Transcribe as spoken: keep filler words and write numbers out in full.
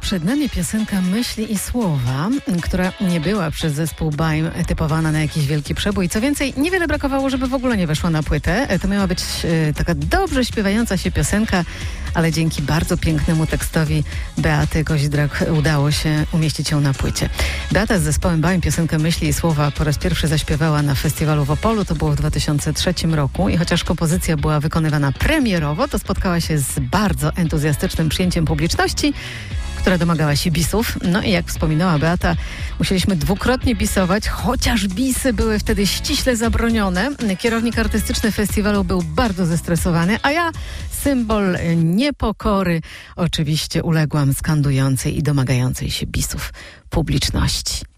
Przed nami piosenka Myśli i Słowa, która nie była przez zespół Baim typowana na jakiś wielki przebój. Co więcej, niewiele brakowało, żeby w ogóle nie weszła na płytę. To miała być e, taka dobrze śpiewająca się piosenka, ale dzięki bardzo pięknemu tekstowi Beaty Koźdrak udało się umieścić ją na płycie. Beata z zespołem Baim piosenkę Myśli i Słowa po raz pierwszy zaśpiewała na festiwalu w Opolu. To było w dwa tysiące trzecim roku i chociaż kompozycja była wykonywana premierowo, to spotkała się z bardzo entuzjastycznym przyjęciem publiczności, która domagała się bisów. No i jak wspominała Beata, musieliśmy dwukrotnie bisować, chociaż bisy były wtedy ściśle zabronione. Kierownik artystyczny festiwalu był bardzo zestresowany, a ja, symbol niepokory, oczywiście uległam skandującej i domagającej się bisów publiczności.